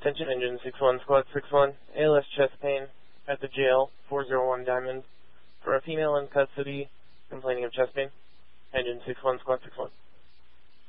Attention Engine 61 Squad 61, ALS chest pain at the jail, 401 Diamond, for a female in custody complaining of chest pain. Engine 61 Squad 61.